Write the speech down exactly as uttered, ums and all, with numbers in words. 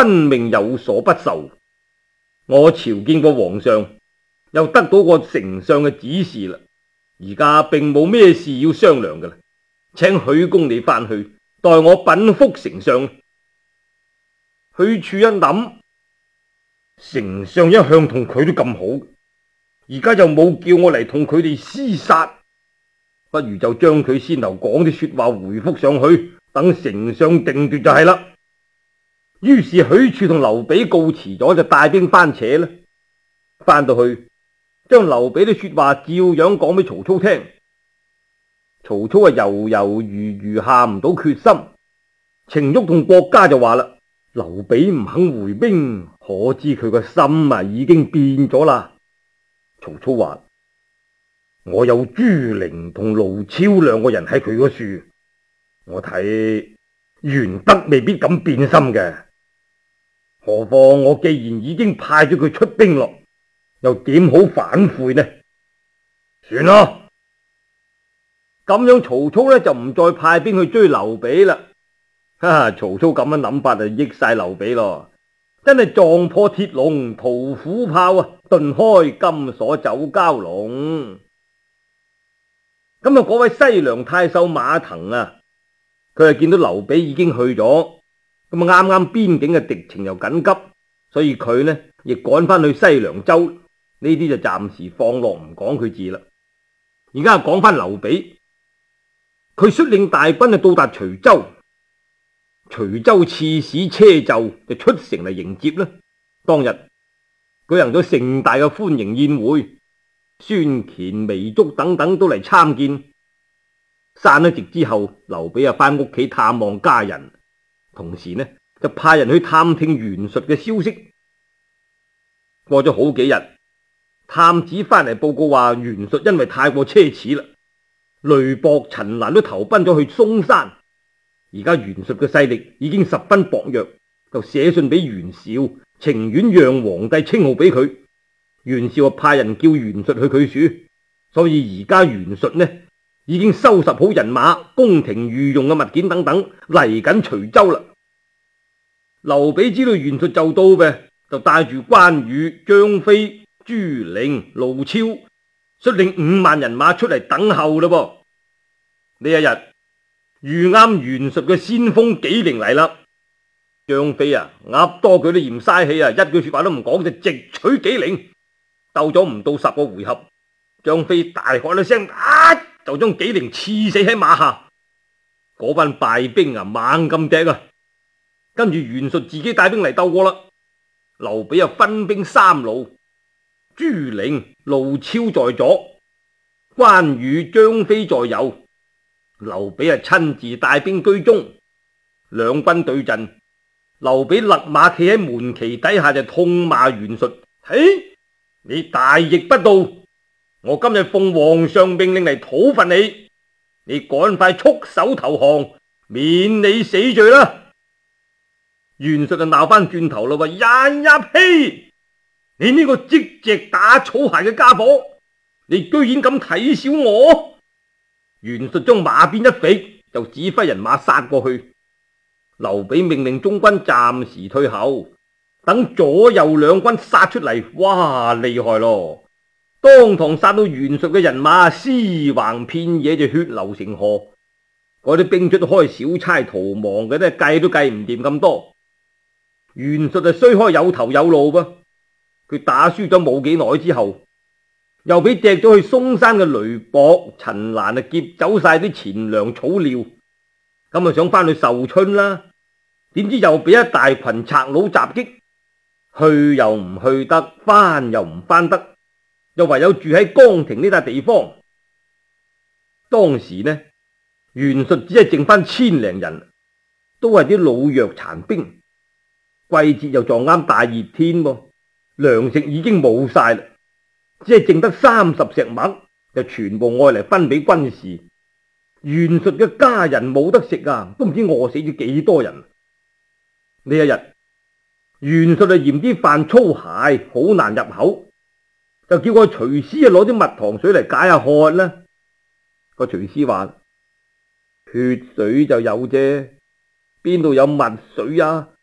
君命有所不受。我朝見過皇上，又得到過丞相嘅指示啦，而家並冇咩事要商量㗎啦，請許公你翻去代我稟覆丞相。許褚一諗，丞相一向同佢都咁好，而家又冇叫我嚟同佢哋廝殺，不如就將佢先頭講啲說話回覆上去，等丞相定奪就係啦。於是許褚同劉備告辭咗，就帶兵翻扯啦。翻到去，將劉備啲說話照樣講俾曹操聽。曹操啊猶猶豫豫下唔到決心。程昱同郭嘉就話啦：劉備唔肯回兵，可知佢個心啊已經變咗啦。曹操話：我有朱靈同盧超兩個人喺佢嗰處，我睇玄德未必咁變心嘅。何況我既然已經派咗佢出兵咯，又點好反悔呢？算啦，咁樣曹操呢就唔再派兵去追劉備啦。哈，曹操咁樣諗法就益晒劉備咯，真係撞破鐵籠屠虎豹啊，頓開金鎖走蛟龍。咁啊，嗰位西涼太守馬騰啊，佢係見到劉備已經去咗。咁啊，啱啱邊境嘅敵情又緊急，所以佢呢亦趕翻去西涼州。呢啲就暫時放落唔講佢字啦。而家講翻劉備，佢率領大軍啊到達徐州，徐州刺史車胄就出城嚟迎接啦。當日舉行咗盛大嘅歡迎宴會，孫乾、糜竺等等都嚟參見。散咗席之後，劉備啊翻屋企探望家人。同時呢，就派人去探聽袁術嘅消息。過咗好幾日，探子翻嚟報告話，袁術因為太過奢侈啦，雷薄、陳蘭都投奔咗去嵩山。而家袁術嘅勢力已經十分薄弱，就寫信俾袁紹，情願讓皇帝稱號俾佢。袁紹啊派人叫袁術去佢處，所以而家袁術呢，已經收拾好人馬、宮廷御用嘅物件等等，嚟緊徐州啦。劉備知道袁術就到嘅，就帶住關羽、張飛、朱靈、盧超，率領五萬人馬出嚟等候啦噃。呢一日遇啱袁術嘅先鋒紀靈嚟啦。張飛啊，噏多佢都嫌嘥氣啊，一句說話都唔講就直取紀靈。鬥咗唔到十個回合，張飛大喝一聲，啊！就將紀靈刺死喺馬下。嗰班敗兵啊猛咁踢啊，跟住袁術自己帶兵嚟鬥過啦。劉備啊分兵三路，朱靈、盧超在左，關羽、張飛在右。劉備啊親自帶兵居中，兩軍對陣。劉備勒馬企喺門旗底下就痛罵袁術：嘿，你大逆不道！我今日奉皇上命令嚟討伐你，你趕快束手投降，免你死罪啦！袁術就鬧翻轉頭啦，話：呀呀呸！你呢個積隻打草鞋嘅家伙，你居然咁睇小我！袁術將馬鞭一揈，就指揮人馬殺過去。劉備命令中軍暫時退後，等左右兩軍殺出嚟。哇，厲害咯！當堂殺到袁術嘅人馬屍橫遍野，就血流成河。嗰啲兵卒開小差逃亡嘅，都計都計唔掂咁多。袁術就雖開有頭有路噃，佢打輸咗冇幾耐之後，又俾掟咗去嵩山嘅雷薄、陳蘭啊劫走晒啲錢糧草料，咁啊想翻去壽春啦，點知又俾一大群賊佬襲擊，去又唔去得，翻又唔翻得。又唯有住喺江亭呢笪地方。當時呢，袁術只係剩翻千零人，都係啲老弱殘兵。季節又撞啱大熱天噃，糧食已經冇晒啦，只係剩得三十石麥，就全部愛嚟分俾軍士。袁術嘅家人冇得食啊，都唔知餓死咗幾多人。呢一日，袁術就嫌啲飯粗鞋，好難入口。就叫個廚師啊攞啲蜜糖水嚟解下渴啦。個廚師話：血水就有啫，邊度有蜜水啊？